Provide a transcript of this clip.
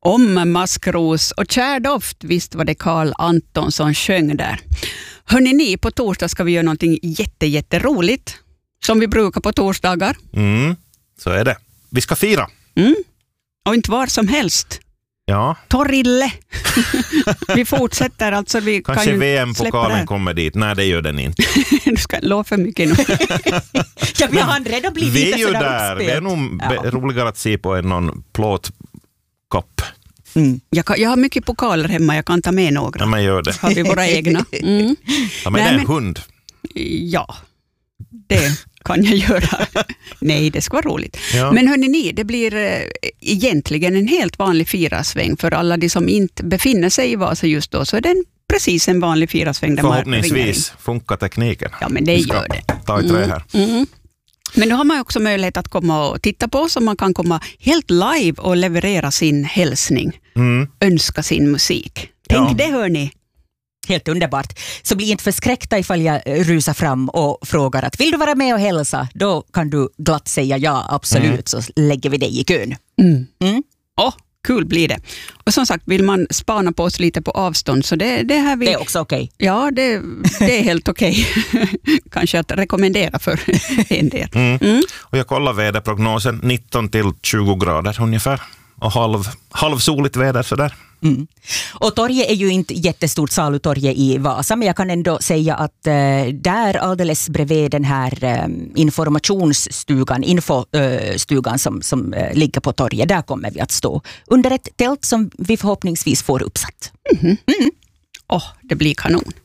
Om maskros och kärdoft, visst var det Carl Anton som sjöng där. Hörrni ni, på torsdag ska vi göra någonting jätteroligt som vi brukar på torsdagar. Så är det. Vi ska fira. Och inte var som helst. Ja. Torille. Vi fortsätter alltså. Vi kanske kan ju VM-pokalen kommer dit. Nej, det gör den inte. Du ska lova för mycket nu. Ja, vi har redan blivit vi är ju sådär där. uppspelt. Det är nog roligare att se på någon plåtkopp. Jag har mycket pokaler hemma. Jag kan ta med några. Ja, men gör det. Har vi våra egna. Ta med en hund. Ja, det kan jag göra. Nej, det ska vara roligt. Ja. Men hörni ni, det blir egentligen en helt vanlig firasväng för alla de som inte befinner sig i Vasa just då, så är det precis en vanlig firasväng. Där Förhoppningsvis funkar tekniken. Ja, men det gör det. Ta i trä här. Men nu har man också möjlighet att komma och titta på oss, så man kan komma helt live och leverera sin hälsning. Önska sin musik. Tänk det, hörni. Helt underbart. Så bli inte förskräckta ifall jag rusar fram och frågar att vill du vara med och hälsa? Då kan du glatt säga ja, absolut, så lägger vi dig i kön. Kul blir det. Och som sagt, vill man spana på oss lite på avstånd, så det här Det är också okej. Ja, det är helt okej. Kanske att rekommendera för en del. Och jag kollar väderprognosen, 19 till 20 grader ungefär. Och halvsoligt väder sådär. Och torget är ju inte jättestort, salutorget i Vasa, men jag kan ändå säga att där alldeles bredvid den här informationsstugan, infostugan som ligger på torget, där kommer vi att stå under ett tält som vi förhoppningsvis får uppsatt. Det blir kanon.